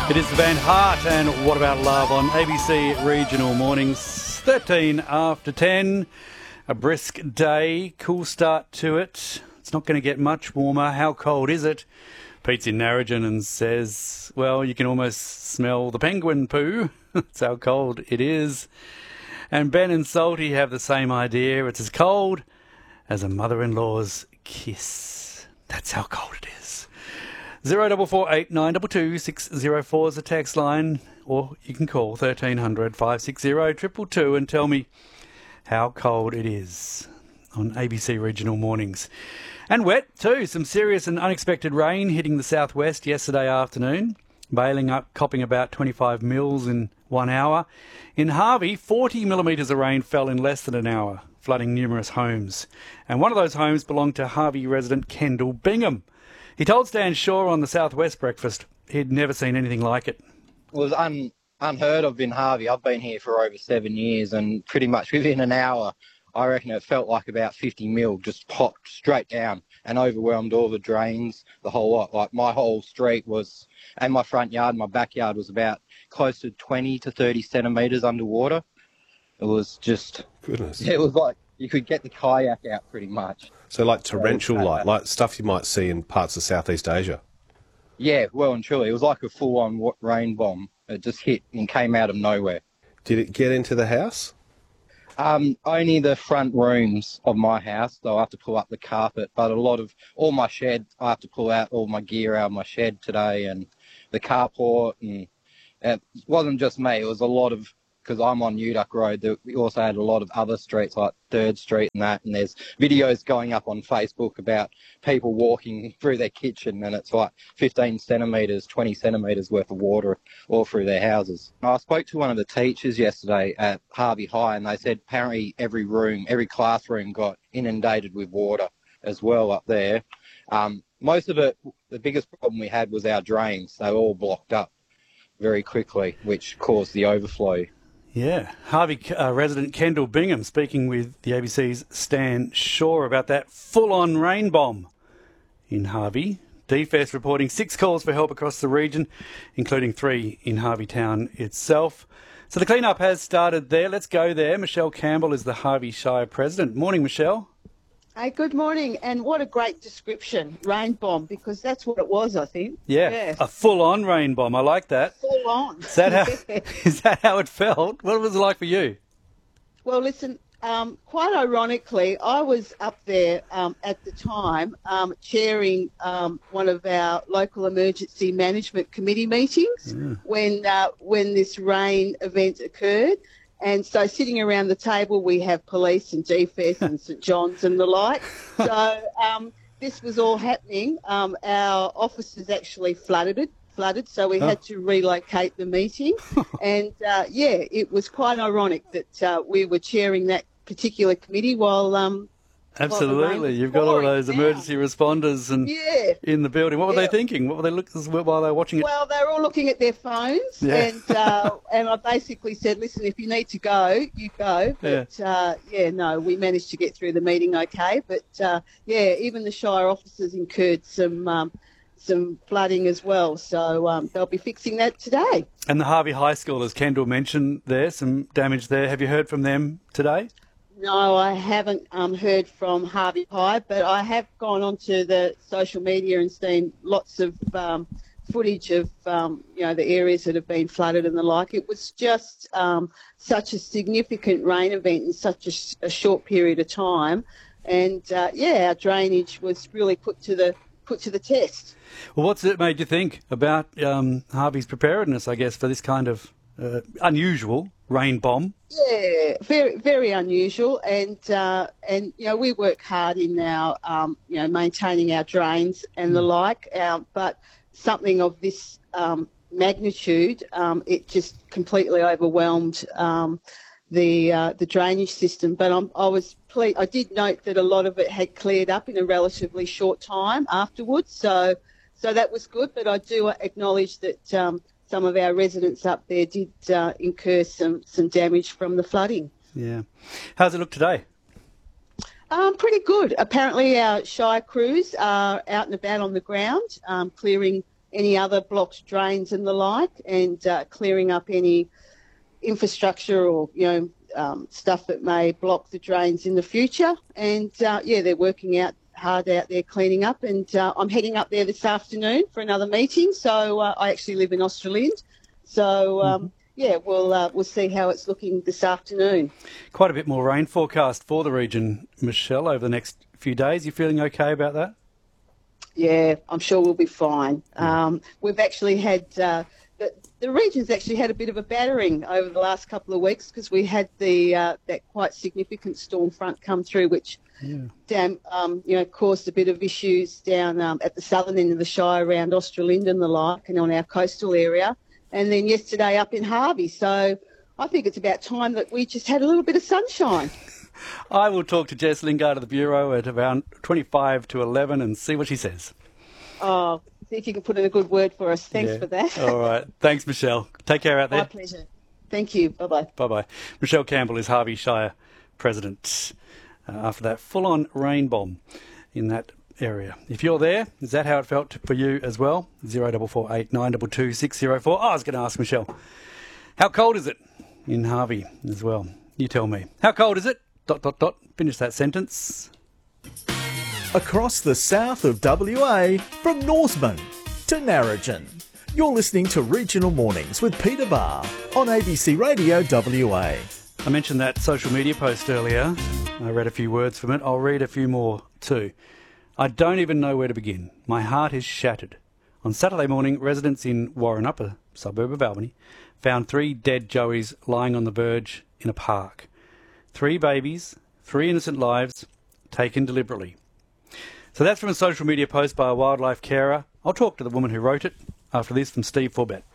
It is Van Hart and What About Love on ABC Regional Mornings, 13 after 10. A brisk day, cool start to it. It's not going to get much warmer. How cold is it? Pete's in Narrogin and says, well, you can almost smell the penguin poo. That's how cold it is. And Ben and Salty have the same idea. It's as cold as a mother-in-law's kiss. That's how cold it is. 0448 922 604 is the text line, or you can call 1300 560 222 and tell me how cold it is on ABC Regional Mornings. And wet too. Some serious and unexpected rain hitting the southwest yesterday afternoon, bailing up, copping about 25 mils in 1 hour. In Harvey, 40 millimetres of rain fell in less than an hour, flooding numerous homes. And one of those homes belonged to Harvey resident Kendall Bingham. He told Stan Shaw on the Southwest Breakfast he'd never seen anything like it. It was unheard of in Harvey. I've been here for over 7 years, and pretty much within an hour, I reckon it felt like about 50 mil just popped straight down and overwhelmed all the drains, the whole lot. Like my whole street was, and my front yard, my backyard was about close to 20 to 30 centimetres underwater. It was just... Goodness. It was like you could get the kayak out pretty much. So like torrential, like stuff you might see in parts of Southeast Asia? Yeah, well and truly. It was like a full-on rain bomb. It just hit and came out of nowhere. Did it get into the house? Only the front rooms of my house, so I have to pull up the carpet. But all my shed, I have to pull out all my gear out of my shed today, and the carport. And it wasn't just me, it was a lot of, because I'm on Uduck Road, we also had a lot of other streets like 3rd Street and that, and there's videos going up on Facebook about people walking through their kitchen and it's like 15 centimetres, 20 centimetres worth of water all through their houses. I spoke to one of the teachers yesterday at Harvey High, and they said apparently every classroom got inundated with water as well up there. Most of it, the biggest problem we had was our drains. They were all blocked up very quickly, which caused the overflow. Yeah, Harvey resident Kendall Bingham speaking with the ABC's Stan Shaw about that full-on rain bomb in Harvey. DFES reporting 6 calls for help across the region, including 3 in Harvey town itself. So the clean-up has started there. Let's go there. Michelle Campbell is the Harvey Shire president. Morning, Michelle. Hey, good morning, and what a great description, rain bomb, because that's what it was, I think. Yeah. A full-on rain bomb. I like that. Full on. Is that how it felt? What was it like for you? Well, listen, quite ironically, I was up there at the time chairing one of our local emergency management committee meetings when this rain event occurred. And so sitting around the table, we have police and DFES and St John's and the like. So this was all happening. Our offices actually flooded, so we had to relocate the meeting. And, it was quite ironic that we were chairing that particular committee while... Absolutely. You've got all those emergency responders and in the building. What were they thinking? What were they looking while they were watching it? Well, they were all looking at their phones, and I basically said, listen, if you need to go, you go. But, we managed to get through the meeting okay. But, even the Shire officers incurred some flooding as well. So they'll be fixing that today. And the Harvey High School, as Kendall mentioned there, some damage there. Have you heard from them today? No, I haven't heard from Harvey High, but I have gone onto the social media and seen lots of footage of, the areas that have been flooded and the like. It was just such a significant rain event in such a short period of time. And, our drainage was really put to the test. Well, what's it made you think about Harvey's preparedness, I guess, for this kind of unusual rain bomb? Yeah, very, very unusual, and we work hard in our maintaining our drains and the like. But something of this magnitude, it just completely overwhelmed the drainage system. But I did note that a lot of it had cleared up in a relatively short time afterwards. So that was good. But I do acknowledge that some of our residents up there did incur some damage from the flooding. Yeah. How's it look today? Pretty good. Apparently our Shire crews are out and about on the ground, clearing any other blocked drains and the like, and clearing up any infrastructure or, stuff that may block the drains in the future. And, they're working hard out there cleaning up, and I'm heading up there this afternoon for another meeting. So I actually live in Australind. So, we'll see how it's looking this afternoon. Quite a bit more rain forecast for the region, Michelle, over the next few days. You feeling okay about that? Yeah, I'm sure we'll be fine. We've actually had... The region's actually had a bit of a battering over the last couple of weeks because we had that quite significant storm front come through, which caused a bit of issues down at the southern end of the Shire around Australind and the like, and on our coastal area. And then yesterday up in Harvey. So I think it's about time that we just had a little bit of sunshine. I will talk to Jess Lingard of the Bureau at around 25 to 11 and see what she says. Oh, see if you can put in a good word for us. Thanks for that. All right. Thanks, Michelle. Take care out there. My pleasure. Thank you. Bye-bye. Bye-bye. Michelle Campbell is Harvey Shire President after that full-on rain bomb in that area. If you're there, is that how it felt for you as well? 0448 922 604. I was going to ask Michelle, how cold is it in Harvey as well? You tell me. How cold is it? ... Finish that sentence. Across the south of WA, from Norseman to Narrogin. You're listening to Regional Mornings with Peter Barr on ABC Radio WA. I mentioned that social media post earlier. I read a few words from it. I'll read a few more too. I don't even know where to begin. My heart is shattered. On Saturday morning, residents in Warrenup, a suburb of Albany, found 3 dead joeys lying on the verge in a park. 3 babies, 3 innocent lives, taken deliberately. So that's from a social media post by a wildlife carer. I'll talk to the woman who wrote it after this from Steve Forbett.